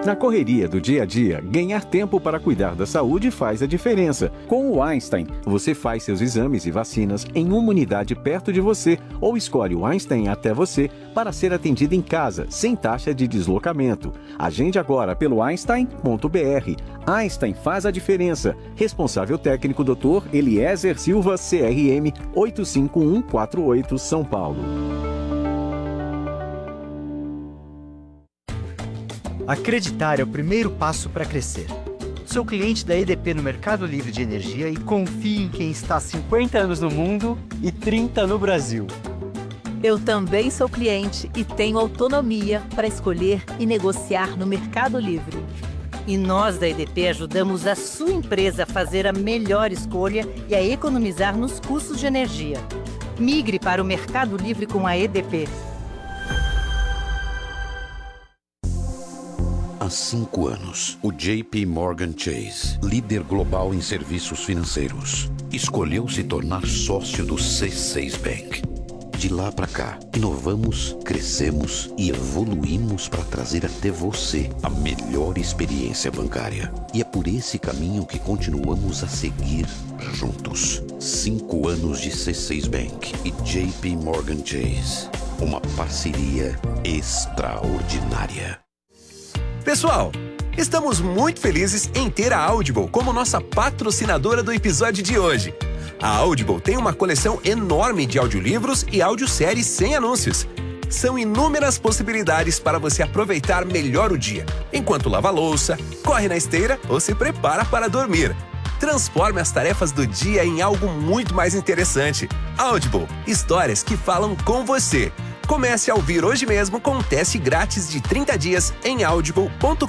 Na correria do dia a dia, ganhar tempo para cuidar da saúde faz a diferença. Com o Einstein, você faz seus exames e vacinas em uma unidade perto de você ou escolhe o Einstein até você para ser atendido em casa, sem taxa de deslocamento. Agende agora pelo einstein.br. Einstein faz a diferença. Responsável técnico Dr. Eliezer Silva, CRM 85148, São Paulo. Acreditar é o primeiro passo para crescer. Sou cliente da EDP no Mercado Livre de Energia e confio em quem está há 50 anos no mundo e 30 no Brasil. Eu também sou cliente e tenho autonomia para escolher e negociar no Mercado Livre. E nós da EDP ajudamos a sua empresa a fazer a melhor escolha e a economizar nos custos de energia. Migre para o Mercado Livre com a EDP. Há 5 anos, o JP Morgan Chase, líder global em serviços financeiros, escolheu se tornar sócio do C6 Bank. De lá para cá, inovamos, crescemos e evoluímos para trazer até você a melhor experiência bancária. E é por esse caminho que continuamos a seguir juntos. 5 anos de C6 Bank e JP Morgan Chase. Uma parceria extraordinária. Pessoal, estamos muito felizes em ter a Audible como nossa patrocinadora do episódio de hoje. A Audible tem uma coleção enorme de audiolivros e audioséries sem anúncios. São inúmeras possibilidades para você aproveitar melhor o dia, enquanto lava a louça, corre na esteira ou se prepara para dormir. Transforme as tarefas do dia em algo muito mais interessante. Audible, histórias que falam com você. Comece a ouvir hoje mesmo com um teste grátis de 30 dias em audible.com.br.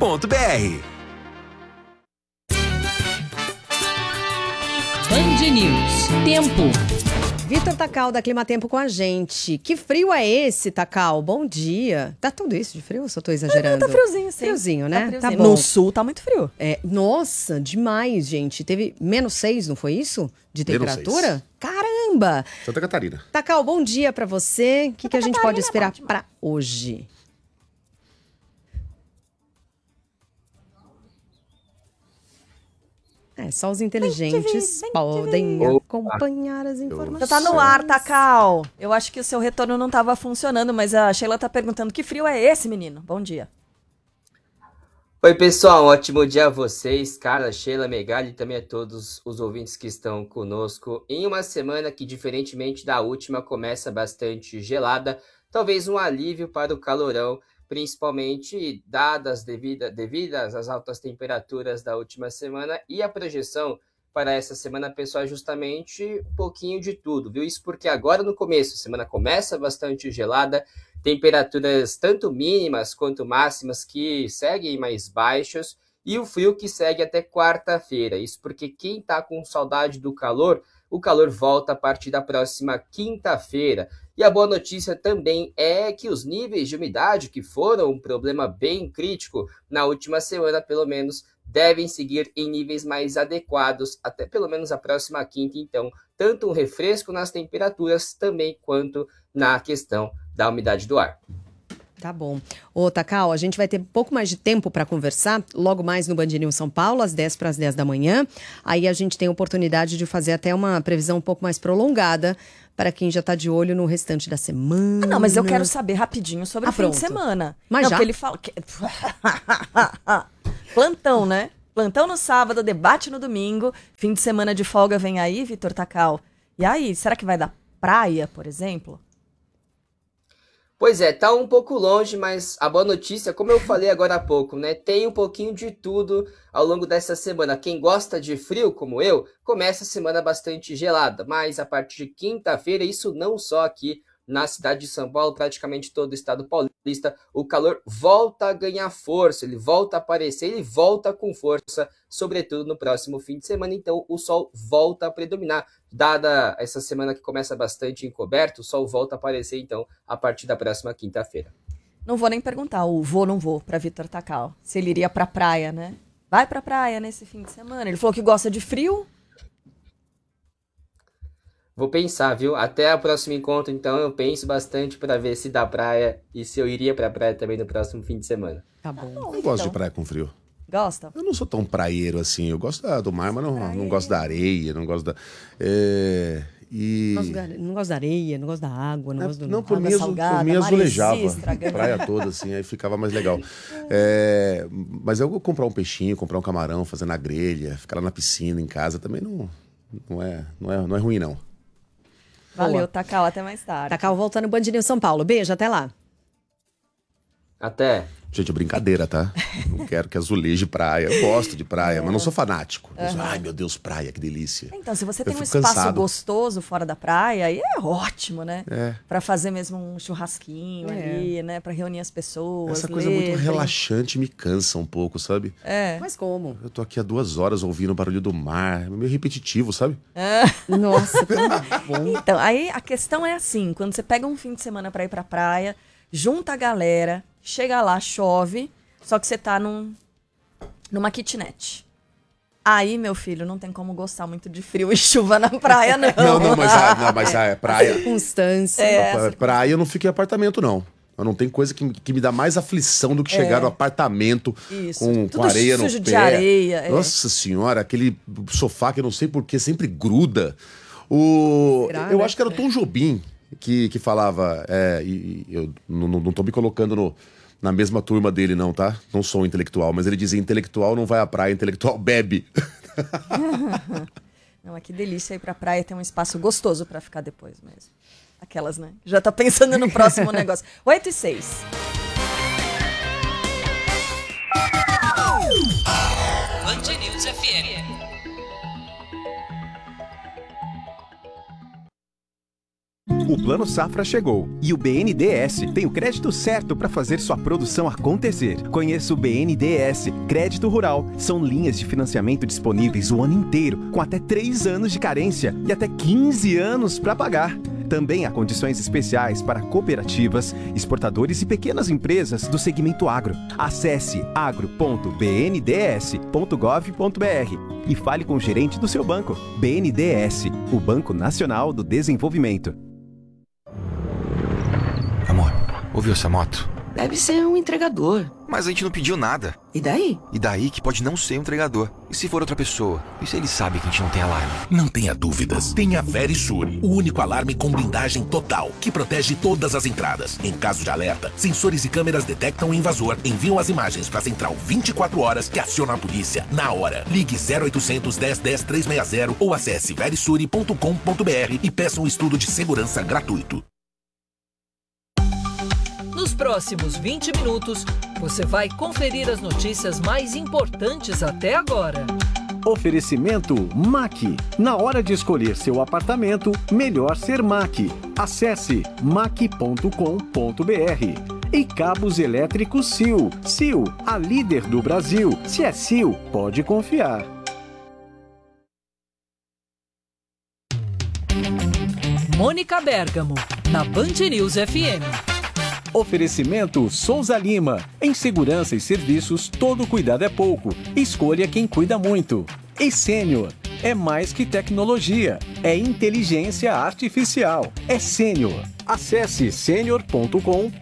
Band News. Tempo. Vitor Tacal da Climatempo com a gente. Que frio é esse, Tacal? Bom dia. Tá tudo isso de frio ou só tô exagerando? Não, tá friozinho, sim. Friozinho, né? Tá friozinho. Tá bom. No sul tá muito frio. Nossa, demais, gente. Teve -6, não foi isso? De temperatura? Caramba! Santa Catarina. Tacal, bom dia pra você. O que a gente pode esperar pra hoje? Só os inteligentes podem acompanhar as informações. Você tá no ar, Tacal. Eu acho que o seu retorno não tava funcionando, mas a Sheila tá perguntando que frio é esse, menino? Bom dia. Oi, pessoal. Um ótimo dia a vocês. Carla, Sheila, Megali e também a todos os ouvintes que estão conosco. Em uma semana que, diferentemente da última, começa bastante gelada, talvez um alívio para o calorão, principalmente dadas devidas às altas temperaturas da última semana e a projeção para essa semana, pessoal, é justamente um pouquinho de tudo, viu? Isso porque agora no começo, a semana começa bastante gelada, temperaturas tanto mínimas quanto máximas que seguem mais baixas e o frio que segue até quarta-feira. Isso porque quem está com saudade do calor, o calor volta a partir da próxima quinta-feira. E a boa notícia também é que os níveis de umidade, que foram um problema bem crítico na última semana, pelo menos, devem seguir em níveis mais adequados até pelo menos a próxima quinta. Então, tanto um refresco nas temperaturas também quanto na questão da umidade do ar. Tá bom. Ô, Tacal, a gente vai ter um pouco mais de tempo para conversar logo mais no Band News São Paulo, às 10 para as 10 da manhã. Aí a gente tem a oportunidade de fazer até uma previsão um pouco mais prolongada para quem já está de olho no restante da semana. Não, mas eu quero saber rapidinho sobre o fim de semana. Mas não, já? Porque ele fala... Plantão, né? Plantão no sábado, debate no domingo. Fim de semana de folga vem aí, Vitor Tacal. E aí, será que vai dar praia, por exemplo? Pois é, tá um pouco longe, mas a boa notícia, como eu falei agora há pouco, né? Tem um pouquinho de tudo ao longo dessa semana. Quem gosta de frio, como eu, começa a semana bastante gelada. Mas a partir de quinta-feira, isso não só aqui na cidade de São Paulo, praticamente todo o estado paulista, o calor volta a ganhar força, ele volta a aparecer, ele volta com força, sobretudo no próximo fim de semana. Então o sol volta a predominar. Dada essa semana que começa bastante encoberto, o sol volta a aparecer, então, a partir da próxima quinta-feira. Não vou nem perguntar o vou ou não vou para Vitor Tacal, se ele iria pra praia, né? Vai pra praia nesse fim de semana. Ele falou que gosta de frio. Vou pensar, viu? Até o próximo encontro, então, eu penso bastante pra ver se dá praia e se eu iria pra praia também no próximo fim de semana. Tá bom. Eu gosto de praia com frio. Gosta? Eu não sou tão praieiro assim. Eu gosto do mar, mas não gosto da areia, não gosto da... Não gosto da areia, não gosto da água, não gosto do... Não, por mim azulejava a praia toda, assim, aí ficava mais legal. Mas eu vou comprar um peixinho, comprar um camarão, fazer na grelha, ficar lá na piscina, em casa, também não é ruim, não. Valeu, Takao, até mais tarde. Takao volta no Band News São Paulo. Beijo, até lá. Até. Gente, brincadeira, tá? Não quero que azuleje praia. Eu gosto de praia, mas não sou fanático. Ai, meu Deus, praia, que delícia. Então, se você tem um espaço gostoso fora da praia, aí é ótimo, né? Pra fazer mesmo um churrasquinho ali, né? Pra reunir as pessoas. Essa coisa muito relaxante me cansa um pouco, sabe? Mas como? Eu tô aqui há 2 horas ouvindo o barulho do mar. É meio repetitivo, sabe? Nossa, tá bom. Então, aí a questão é assim, quando você pega um fim de semana pra ir pra praia, junta a galera, chega lá, chove, só que você tá numa kitnet. Aí, meu filho, não tem como gostar muito de frio e chuva na praia, não. Mas a praia... Circunstância. Praia eu não fico em apartamento, não. Não tem coisa que me dá mais aflição do que chegar no apartamento com areia no pé. De areia. Nossa senhora, aquele sofá que eu não sei porquê sempre gruda. Eu acho que era o Tom Jobim que falava, eu não tô me colocando na mesma turma dele não, tá? Não sou um intelectual, mas ele dizia, intelectual não vai à praia, intelectual bebe. Não, que delícia ir pra praia, ter um espaço gostoso pra ficar depois mesmo. Aquelas, né? Já tá pensando no próximo negócio. 8h06. Band News FM. O Plano Safra chegou e o BNDES tem o crédito certo para fazer sua produção acontecer. Conheça o BNDES Crédito Rural. São linhas de financiamento disponíveis o ano inteiro, com até 3 anos de carência e até 15 anos para pagar. Também há condições especiais para cooperativas, exportadores e pequenas empresas do segmento agro. Acesse agro.bnds.gov.br e fale com o gerente do seu banco. BNDES, o Banco Nacional do Desenvolvimento. Amor, ouviu essa moto? Deve ser um entregador. Mas a gente não pediu nada. E daí? E daí que pode não ser um entregador. E se for outra pessoa? E se ele sabe que a gente não tem alarme? Não tenha dúvidas. Tem a Verisur, o único alarme com blindagem total, que protege todas as entradas. Em caso de alerta, sensores e câmeras detectam o invasor, enviam as imagens para a central 24 horas que aciona a polícia na hora. Ligue 0800 10 10 360 ou acesse verisure.com.br e peça um estudo de segurança gratuito. Nos próximos 20 minutos, você vai conferir as notícias mais importantes até agora. Oferecimento MAC. Na hora de escolher seu apartamento, melhor ser MAC. Acesse mac.com.br. E cabos elétricos Sil. Sil, a líder do Brasil. Se é Sil, pode confiar. Mônica Bergamo, na Band News FM. Oferecimento Souza Lima. Em segurança e serviços, todo cuidado é pouco. Escolha quem cuida muito. E Sênior. É mais que tecnologia. É inteligência artificial. É Sênior. Acesse senior.com.br.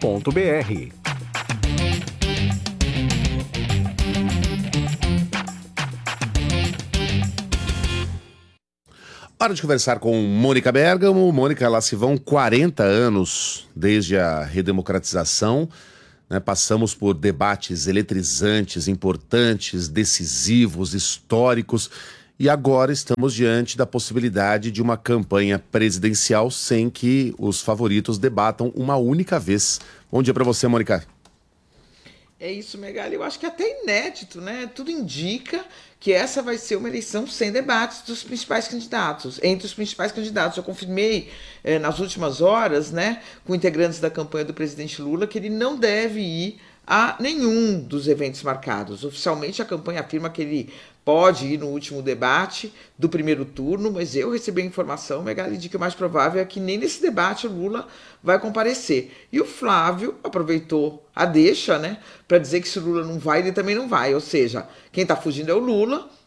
Hora de conversar com Mônica Bergamo. Mônica, lá se vão 40 anos desde a redemocratização, né? Passamos por debates eletrizantes, importantes, decisivos, históricos, e agora estamos diante da possibilidade de uma campanha presidencial sem que os favoritos debatam uma única vez. Bom dia para você, Mônica. É isso, Megali. Eu acho que é até inédito, né? Tudo indica que essa vai ser uma eleição sem debates dos principais candidatos. Entre os principais candidatos, eu confirmei nas últimas horas, né, com integrantes da campanha do presidente Lula, que ele não deve ir a nenhum dos eventos marcados. Oficialmente, a campanha afirma que ele pode ir no último debate do primeiro turno, mas eu recebi a informação, Megali, de que o mais provável é que nem nesse debate o Lula vai comparecer. E o Flávio aproveitou a deixa, né, para dizer que se o Lula não vai, ele também não vai. Ou seja, quem está fugindo é o Lula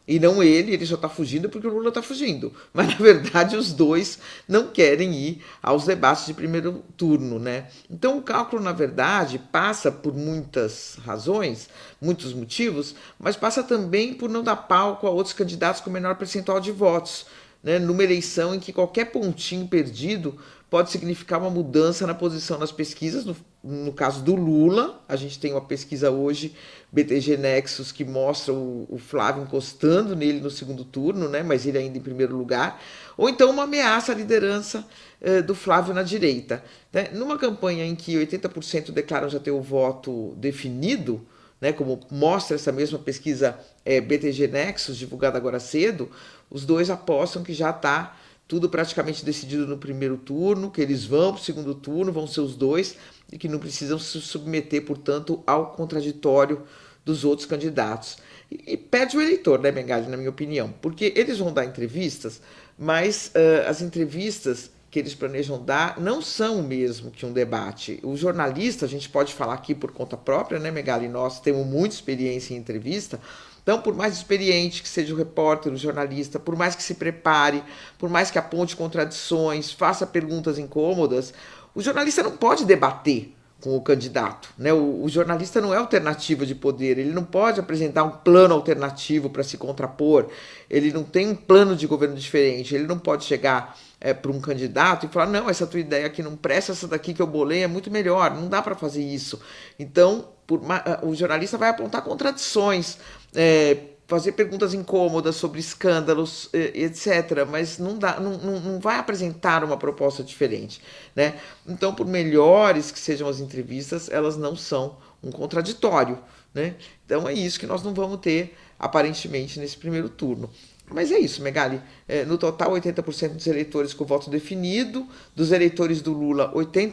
E não ele só está fugindo porque o Lula está fugindo. Mas, na verdade, os dois não querem ir aos debates de primeiro turno, né? Então, o cálculo, na verdade, passa por muitas razões, muitos motivos, mas passa também por não dar palco a outros candidatos com menor percentual de votos, né? Numa eleição em que qualquer pontinho perdido pode significar uma mudança na posição nas pesquisas. No caso do Lula, a gente tem uma pesquisa hoje, BTG Nexus, que mostra o Flávio encostando nele no segundo turno, né? Mas ele ainda em primeiro lugar. Ou então uma ameaça à liderança do Flávio na direita, né? Numa campanha em que 80% declaram já ter o voto definido, né? Como mostra essa mesma pesquisa BTG Nexus, divulgada agora cedo, os dois apostam que já está tudo praticamente decidido no primeiro turno, que eles vão para o segundo turno, vão ser os dois, e que não precisam se submeter, portanto, ao contraditório dos outros candidatos. E perde o eleitor, né, Megali, na minha opinião, porque eles vão dar entrevistas, mas as entrevistas que eles planejam dar não são o mesmo que um debate. O jornalista, a gente pode falar aqui por conta própria, né, Megali, nós temos muita experiência em entrevista. Então, por mais experiente que seja o repórter, o jornalista, por mais que se prepare, por mais que aponte contradições, faça perguntas incômodas, o jornalista não pode debater com o candidato, né? O jornalista não é alternativa de poder, ele não pode apresentar um plano alternativo para se contrapor, ele não tem um plano de governo diferente, ele não pode chegar para um candidato e falar, não, essa tua ideia aqui não presta, essa daqui que eu bolei é muito melhor, não dá para fazer isso. Então, o jornalista vai apontar contradições, fazer perguntas incômodas sobre escândalos, etc. Mas não vai apresentar uma proposta diferente, né? Então, por melhores que sejam as entrevistas, elas não são um contraditório, né? Então é isso que nós não vamos ter, aparentemente, nesse primeiro turno. Mas é isso, Megali. No total, 80% dos eleitores com voto definido. Dos eleitores do Lula,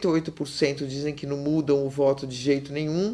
88% dizem que não mudam o voto de jeito nenhum.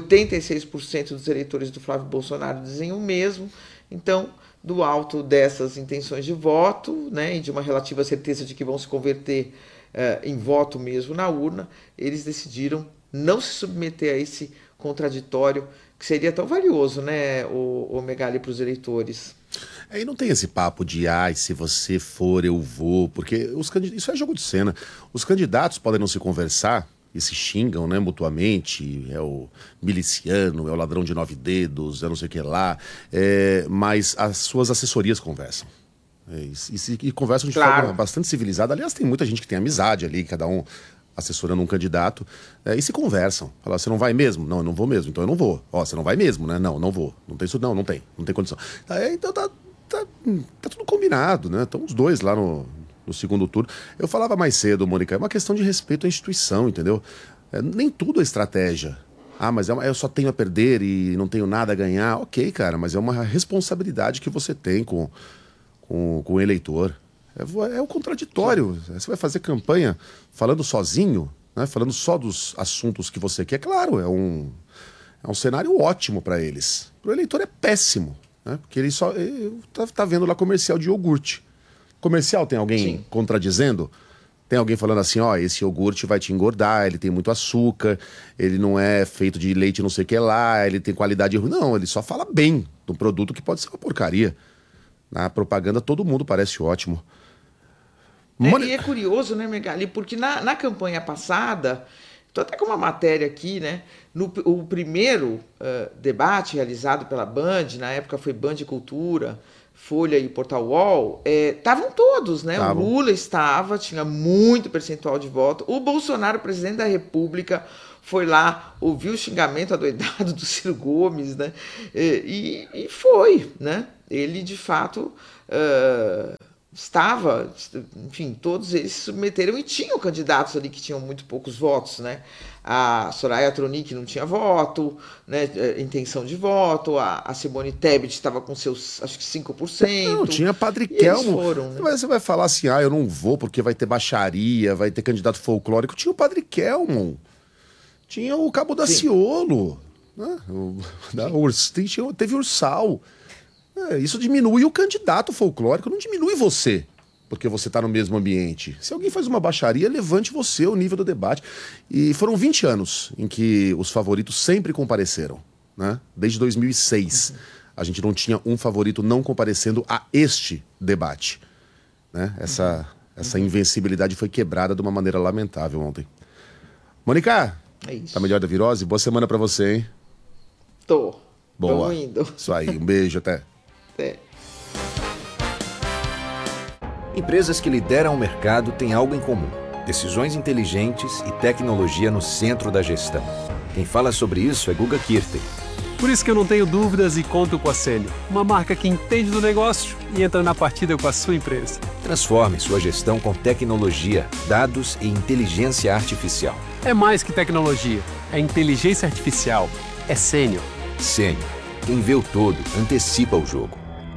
86% dos eleitores do Flávio Bolsonaro dizem o mesmo. Então, do alto dessas intenções de voto, né, e de uma relativa certeza de que vão se converter em voto mesmo na urna, eles decidiram não se submeter a esse contraditório que seria tão valioso, né, o Megali, para os eleitores. E não tem esse papo de, se você for, eu vou, porque isso é jogo de cena. Os candidatos podem não se conversar e se xingam, né, mutuamente, é o miliciano, é o ladrão de 9 dedos, é não sei o que lá, mas as suas assessorias conversam. E conversam de forma bastante civilizada. Aliás, tem muita gente que tem amizade ali, cada um assessorando um candidato, e se conversam. Fala, você não vai mesmo? Não, eu não vou mesmo, então eu não vou. Você não vai mesmo, né? Não, não vou. Não tem isso, não tem condição. Então tá tudo combinado, né? Estão os dois lá no segundo turno. Eu falava mais cedo, Mônica, é uma questão de respeito à instituição, entendeu? Nem tudo é estratégia. Mas eu só tenho a perder e não tenho nada a ganhar. Ok, cara, mas é uma responsabilidade que você tem com o eleitor. É o contraditório. Você vai fazer campanha falando sozinho, né? Falando só dos assuntos que você quer. Claro, é um cenário ótimo para eles. Para o eleitor é péssimo, né? Porque ele só tá vendo lá comercial de iogurte. Comercial tem alguém contradizendo? Tem alguém falando assim, esse iogurte vai te engordar, ele tem muito açúcar, ele não é feito de leite não sei o que lá, ele tem qualidade ruim. Não, ele só fala bem do produto que pode ser uma porcaria. Na propaganda todo mundo parece ótimo. E é curioso, né, Megali? Porque na campanha passada, estou até com uma matéria aqui, né? O primeiro debate realizado pela Band, na época foi Band Cultura, Folha e Portal UOL, estavam todos, né? O Lula estava, tinha muito percentual de voto. O Bolsonaro, presidente da República, foi lá, ouviu o xingamento adoidado do Ciro Gomes, né? E foi, né? Ele, de fato, estava, enfim, todos eles se submeteram e tinham candidatos ali que tinham muito poucos votos, né? A Soraya Tronic não tinha voto, né? Intenção de voto, a Simone Tebet estava com seus, acho que 5%. Não, tinha Padre Kelmo. Foram, né? Você vai falar assim, eu não vou porque vai ter baixaria, vai ter candidato folclórico. Tinha o Padre Kelmo, tinha o Cabo Daciolo, né? Teve Ursal. Isso diminui o candidato folclórico, não diminui você, porque você está no mesmo ambiente. Se alguém faz uma baixaria, levante você o nível do debate. E foram 20 anos em que os favoritos sempre compareceram, né? Desde 2006. a gente não tinha um favorito não comparecendo a este debate. Né? Essa invencibilidade foi quebrada de uma maneira lamentável ontem. Mônica, tá melhor da virose? Boa semana pra você, hein? Tô. Boa. Tô indo. Isso aí, um beijo, até. Até. Empresas que lideram o mercado têm algo em comum: decisões inteligentes e tecnologia no centro da gestão. Quem fala sobre isso é Guga Kirten. Por isso que eu não tenho dúvidas e conto com a Sênio, uma marca que entende do negócio e entra na partida com a sua empresa. Transforme sua gestão com tecnologia, dados e inteligência artificial. É mais que tecnologia, é inteligência artificial, é Sênio. Sênio. Quem vê o todo, antecipa o jogo.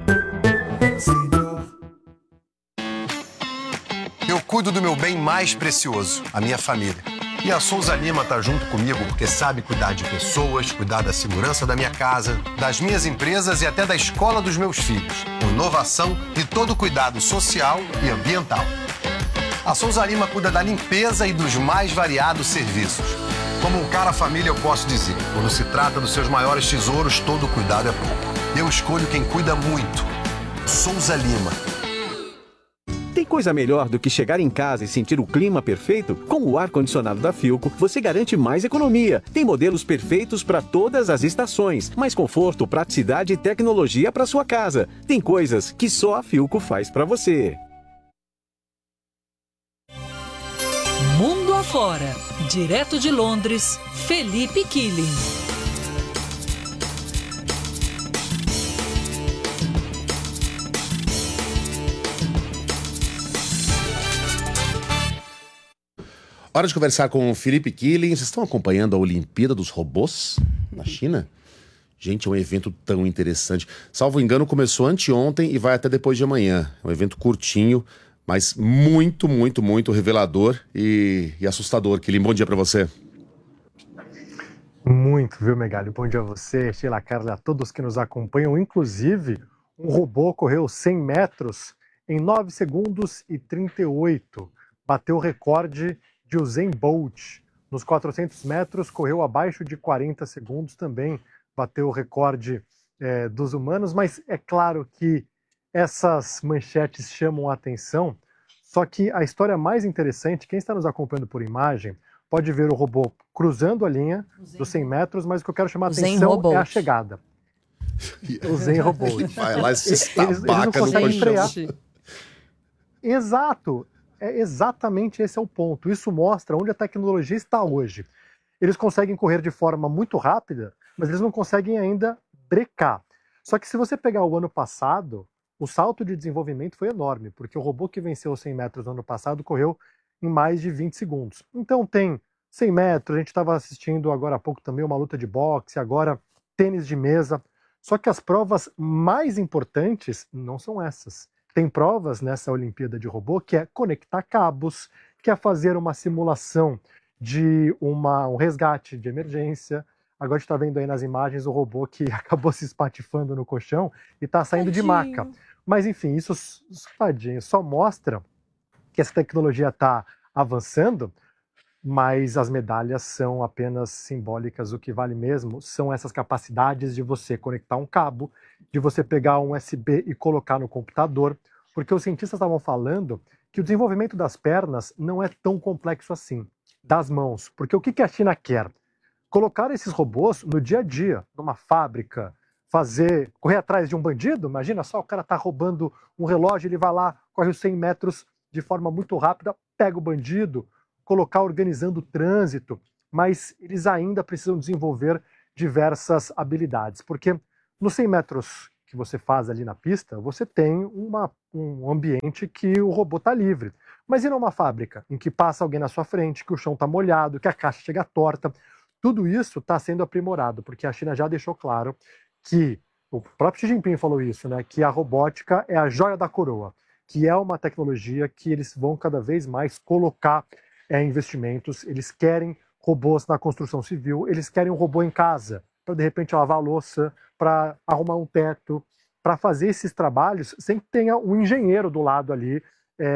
Eu cuido do meu bem mais precioso, a minha família. E a Souza Lima está junto comigo porque sabe cuidar de pessoas, cuidar da segurança da minha casa, das minhas empresas e até da escola dos meus filhos, com inovação e todo o cuidado social e ambiental. A Souza Lima cuida da limpeza e dos mais variados serviços. Como um cara família, eu posso dizer, quando se trata dos seus maiores tesouros, todo cuidado é pouco. Eu escolho quem cuida muito. Souza Lima. Tem coisa melhor do que chegar em casa e sentir o clima perfeito? Com o ar-condicionado da Philco, você garante mais economia. Tem modelos perfeitos para todas as estações, mais conforto, praticidade e tecnologia para sua casa. Tem coisas que só a Philco faz para você. Mundo afora, direto de Londres, Felipe Killing. Hora de conversar com o Felipe Killing. Vocês estão acompanhando a Olimpíada dos Robôs na China? Gente, é um evento tão interessante. Salvo engano, começou anteontem e vai até depois de amanhã. É um evento curtinho, mas muito, muito, muito revelador e assustador. Killing, bom dia pra você. Muito, viu, Megali? Bom dia a você, Sheila, Carla, a todos que nos acompanham. Inclusive, um robô correu 100 metros em 9 segundos e 38. Bateu o recorde de Usain Bolt. Nos 400 metros, correu abaixo de 40 segundos também. Bateu o recorde dos humanos, mas é claro que essas manchetes chamam a atenção, só que a história mais interessante, quem está nos acompanhando por imagem, pode ver o robô cruzando a linha dos 100 metros, mas o que eu quero chamar a atenção é a chegada. O Zen Robô. Vai lá e se estabaca eles não conseguem no frear. Exato. Exatamente esse é o ponto. Isso mostra onde a tecnologia está hoje. Eles conseguem correr de forma muito rápida, mas eles não conseguem ainda brecar. Só que se você pegar o ano passado, o salto de desenvolvimento foi enorme, porque o robô que venceu os 100 metros no ano passado correu em mais de 20 segundos. Então tem 100 metros, a gente estava assistindo agora há pouco também uma luta de boxe, agora tênis de mesa. Só que as provas mais importantes não são essas. Tem provas nessa Olimpíada de Robô que é conectar cabos, que é fazer uma simulação de um resgate de emergência. Agora a gente está vendo aí nas imagens o robô que acabou se espatifando no colchão e está saindo de maca. Mas enfim, isso tadinho, só mostra que essa tecnologia está avançando, mas as medalhas são apenas simbólicas. O que vale mesmo são essas capacidades de você conectar um cabo, de você pegar um USB e colocar no computador, porque os cientistas estavam falando que o desenvolvimento das pernas não é tão complexo assim, das mãos. Porque o que a China quer? Colocar esses robôs no dia a dia, numa fábrica, correr atrás de um bandido. Imagina só, o cara está roubando um relógio, ele vai lá, corre os 100 metros de forma muito rápida, pega o bandido, colocar organizando o trânsito, mas eles ainda precisam desenvolver diversas habilidades, porque nos 100 metros que você faz ali na pista, você tem um ambiente que o robô está livre. Mas e numa fábrica, em que passa alguém na sua frente, que o chão está molhado, que a caixa chega torta? Tudo isso está sendo aprimorado, porque a China já deixou claro que, o próprio Xi Jinping falou isso, né, que a robótica é a joia da coroa, que é uma tecnologia que eles vão cada vez mais colocar investimentos. Eles querem robôs na construção civil, eles querem um robô em casa, para de repente lavar a louça, para arrumar um teto, para fazer esses trabalhos sem que tenha um engenheiro do lado ali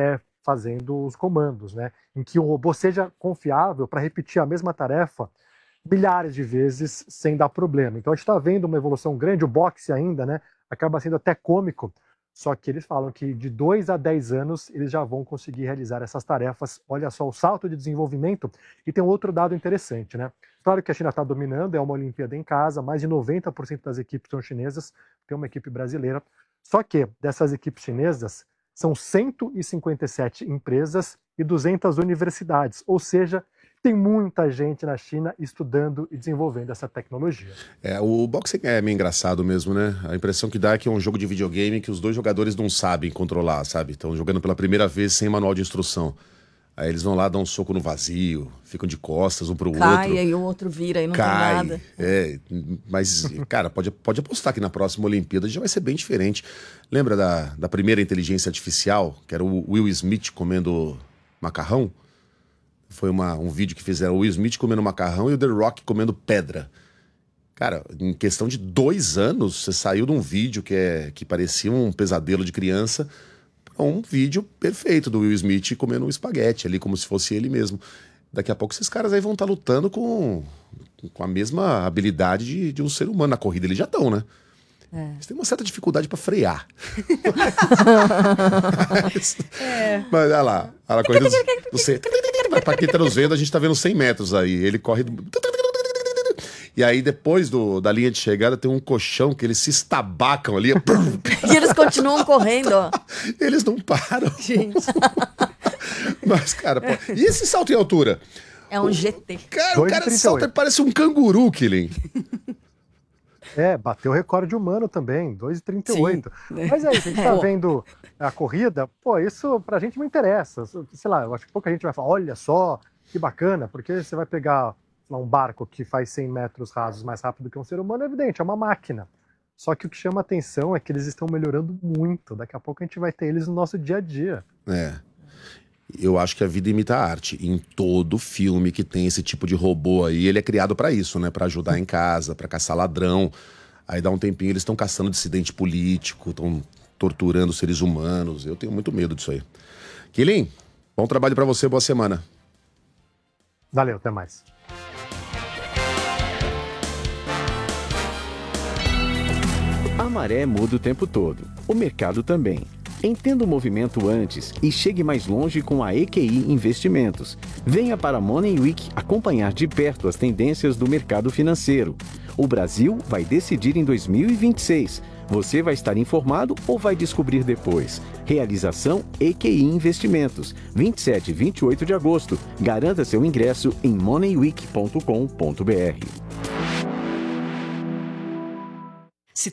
fazendo os comandos, né? Em que o robô seja confiável para repetir a mesma tarefa milhares de vezes sem dar problema. Então a gente está vendo uma evolução grande, o boxe ainda, né, acaba sendo até cômico, só que eles falam que de 2 a 10 anos eles já vão conseguir realizar essas tarefas. Olha só o salto de desenvolvimento. E tem um outro dado interessante, né? Claro que a China está dominando, é uma Olimpíada em casa, mais de 90% das equipes são chinesas, tem uma equipe brasileira. Só que dessas equipes chinesas, são 157 empresas e 200 universidades, ou seja, tem muita gente na China estudando e desenvolvendo essa tecnologia. O boxing é meio engraçado mesmo, né? A impressão que dá é que é um jogo de videogame que os dois jogadores não sabem controlar, sabe? Estão jogando pela primeira vez sem manual de instrução. Aí eles vão lá, dão um soco no vazio, ficam de costas um pro outro. Cai, aí o outro vira e não tem nada. Mas, cara, pode apostar que na próxima Olimpíada já vai ser bem diferente. Lembra da primeira inteligência artificial, que era o Will Smith comendo macarrão? Foi um vídeo que fizeram o Will Smith comendo macarrão e o The Rock comendo pedra. Cara, em questão de 2 anos, você saiu de um vídeo que parecia um pesadelo de criança para um vídeo perfeito do Will Smith comendo um espaguete ali, como se fosse ele mesmo. Daqui a pouco esses caras aí vão estar lutando com a mesma habilidade de um ser humano. Na corrida eles já estão, né? Eles têm uma certa dificuldade para frear. Mas olha lá, a corrida para quem tá nos vendo, a gente tá vendo 100 metros aí. Ele corre. E aí, depois da linha de chegada, tem um colchão que eles se estabacam ali. E eles continuam correndo, ó. Eles não param. Gente. Mas, cara, e esse salto em altura? É um GT. Cara, o cara salta e parece um canguru, Killing. Bateu o recorde humano também, 2,38. Mas aí, se a gente tá vendo a corrida, isso pra gente não interessa. Sei lá, eu acho que pouca gente vai falar, olha só, que bacana, porque você vai pegar um barco que faz 100 metros rasos mais rápido que um ser humano, é evidente, é uma máquina. Só que o que chama atenção é que eles estão melhorando muito. Daqui a pouco a gente vai ter eles no nosso dia a dia. Eu acho que a vida imita a arte. Em todo filme que tem esse tipo de robô aí, ele é criado pra isso, né? Pra ajudar em casa, pra caçar ladrão. Aí dá um tempinho, eles estão caçando dissidente político, estão torturando seres humanos. Eu tenho muito medo disso aí. Killing, bom trabalho pra você, boa semana. Valeu, até mais. A maré muda o tempo todo. O mercado também. Entenda o movimento antes e chegue mais longe com a EQI Investimentos. Venha para a Money Week acompanhar de perto as tendências do mercado financeiro. O Brasil vai decidir em 2026. Você vai estar informado ou vai descobrir depois? Realização EQI Investimentos, 27 e 28 de agosto. Garanta seu ingresso em moneyweek.com.br.